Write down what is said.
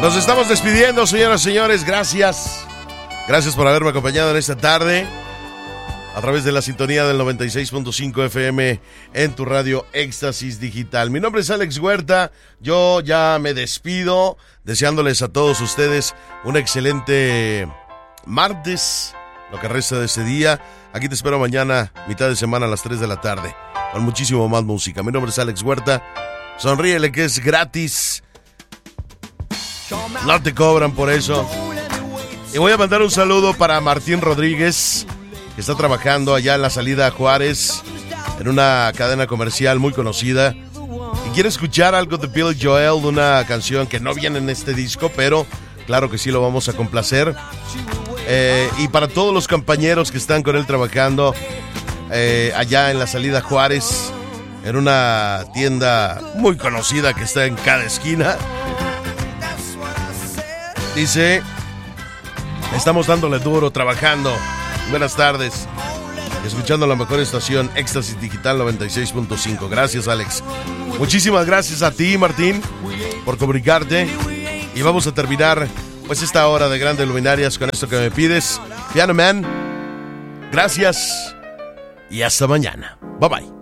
Nos estamos despidiendo, señoras y señores. Gracias. Gracias por haberme acompañado en esta tarde a través de la sintonía del 96.5 FM en tu radio Éxtasis Digital. Mi nombre es Alex Huerta. Yo ya me despido deseándoles a todos ustedes un excelente martes, lo que resta de ese día. Aquí te espero mañana, mitad de semana a las 3 de la tarde, con muchísimo más música. Mi nombre es Alex Huerta. Sonríele, que es gratis. No te cobran por eso. Y voy a mandar un saludo para Martín Rodríguez, que está trabajando allá en la salida a Juárez, en una cadena comercial muy conocida. Y quiere escuchar algo de Billy Joel, de una canción que no viene en este disco, pero claro que sí lo vamos a complacer. Y para todos los compañeros que están con él trabajando allá en la salida Juárez, en una tienda muy conocida que está en cada esquina. Dice, estamos dándole duro, trabajando. Buenas tardes. Escuchando la mejor estación, Éxtasis Digital 96.5. Gracias, Alex. Muchísimas gracias a ti, Martín, por comunicarte. Y vamos a terminar pues esta hora de Grandes Luminarias con esto que me pides. Piano Man, gracias y hasta mañana. Bye bye.